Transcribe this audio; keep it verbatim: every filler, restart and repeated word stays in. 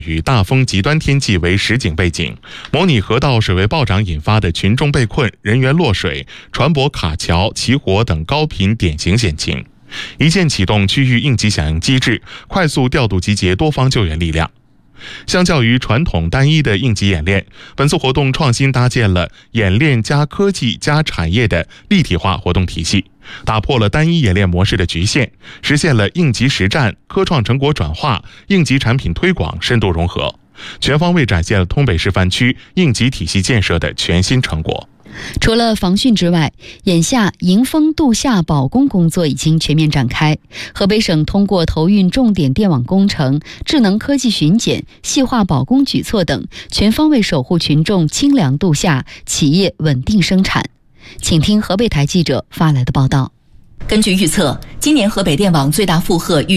与大风极端天气为实景背景，模拟河道水位暴涨引发的群众被困、人员落水、船舶卡桥、起火等高频典型险情。一键启动区域应急响应机制，快速调度集结多方救援力量。相较于传统单一的应急演练，本次活动创新搭建了演练加科技加产业的立体化活动体系，打破了单一演练模式的局限，实现了应急实战、科创成果转化、应急产品推广深度融合，全方位展现了通北示范区应急体系建设的全新成果。 除了防汛之外，眼下迎风度夏保供工作已经全面展开。河北省通过投运重点电网工程、智能科技巡检、细化保供举措等，全方位守护群众清凉度夏，企业稳定生产。请听河北台记者发来的报道。 根据预测，今年河北电网最大负荷预